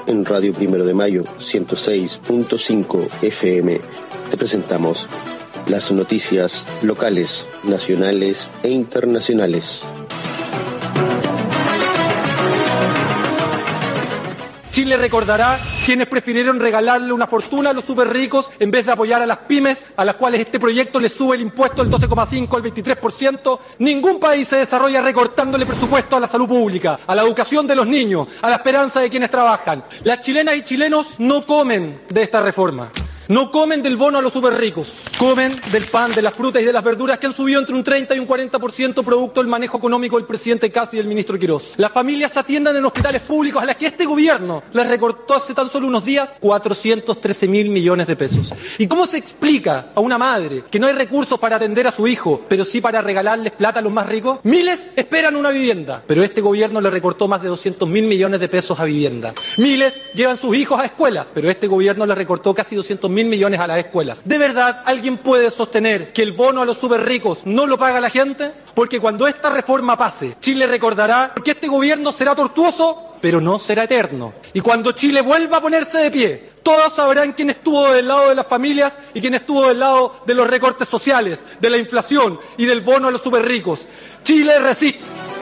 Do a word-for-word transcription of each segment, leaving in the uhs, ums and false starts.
en Radio Primero de Mayo ciento seis punto cinco F M te presentamos las noticias locales, nacionales e internacionales. Chile recordará quienes prefirieron regalarle una fortuna a los súper ricos en vez de apoyar a las pymes, a las cuales este proyecto les sube el impuesto del doce coma cinco al veintitrés por ciento. Ningún país se desarrolla recortándole presupuesto a la salud pública, a la educación de los niños, a la esperanza de quienes trabajan. Las chilenas y chilenos no comen de esta reforma. No comen del bono a los súper ricos, comen del pan, de las frutas y de las verduras que han subido entre un treinta y un cuarenta por ciento producto del manejo económico del presidente Kast y del ministro Quirós. Las familias se atienden en hospitales públicos a las que este gobierno les recortó hace tan solo unos días cuatrocientos trece mil millones de pesos. ¿Y cómo se explica a una madre que no hay recursos para atender a su hijo, pero sí para regalarles plata a los más ricos? Miles esperan una vivienda, pero este gobierno le recortó más de doscientos mil millones de pesos a vivienda. Miles llevan sus hijos a escuelas, pero este gobierno le recortó casi doscientos mil millones a las escuelas. ¿De verdad alguien puede sostener que el bono a los súper ricos no lo paga la gente? Porque cuando esta reforma pase, Chile recordará que este gobierno será tortuoso, pero no será eterno. Y cuando Chile vuelva a ponerse de pie, todos sabrán quién estuvo del lado de las familias y quién estuvo del lado de los recortes sociales, de la inflación y del bono a los súper ricos. Chile resiste.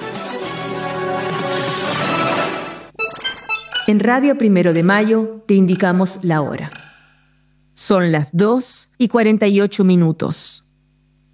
En Radio Primero de Mayo te indicamos la hora. Son las dos y cuarenta y ocho minutos.